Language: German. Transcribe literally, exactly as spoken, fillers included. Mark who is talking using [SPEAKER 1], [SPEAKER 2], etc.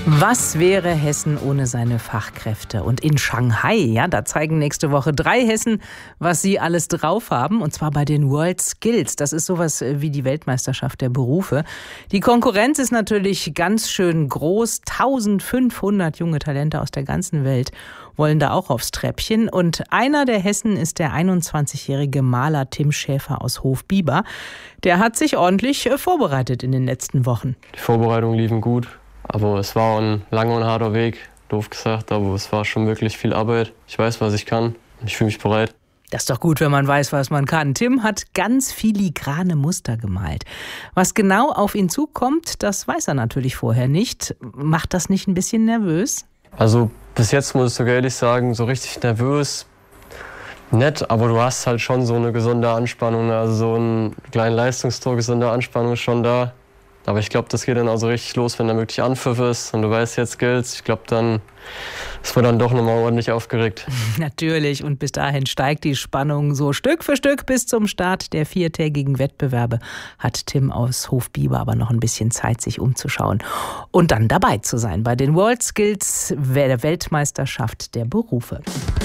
[SPEAKER 1] Was wäre Hessen ohne seine Fachkräfte? Und in Shanghai, ja, da zeigen nächste Woche drei Hessen, was sie alles drauf haben. Und zwar bei den World Skills. Das ist sowas wie die Weltmeisterschaft der Berufe. Die Konkurrenz ist natürlich ganz schön groß. eintausendfünfhundert junge Talente aus der ganzen Welt wollen da auch aufs Treppchen. Und einer der Hessen ist der einundzwanzigjährige Maler Tim Schäfer aus Hofbieber. Der hat sich ordentlich vorbereitet in den letzten Wochen.
[SPEAKER 2] Die Vorbereitungen liefen gut. Aber es war ein langer und harter Weg, doof gesagt, aber es war schon wirklich viel Arbeit. Ich weiß, was ich kann und ich fühle mich bereit.
[SPEAKER 1] Das ist doch gut, wenn man weiß, was man kann. Tim hat ganz filigrane Muster gemalt. Was genau auf ihn zukommt, das weiß er natürlich vorher nicht. Macht das nicht ein bisschen nervös?
[SPEAKER 2] Also bis jetzt muss ich sogar ehrlich sagen, so richtig nervös, nett, aber du hast halt schon so eine gesunde Anspannung, also so einen kleinen Leistungsdruck, gesunde Anspannung ist schon da. Aber ich glaube, das geht dann auch so richtig los, wenn da wirklich Anpfiff ist und du weißt, jetzt gilt's. Ich glaube, dann ist man dann doch nochmal ordentlich aufgeregt.
[SPEAKER 1] Natürlich, und bis dahin steigt die Spannung so Stück für Stück bis zum Start der viertägigen Wettbewerbe. Hat Tim aus Hofbieber aber noch ein bisschen Zeit, sich umzuschauen und dann dabei zu sein bei den World Skills der Weltmeisterschaft der Berufe.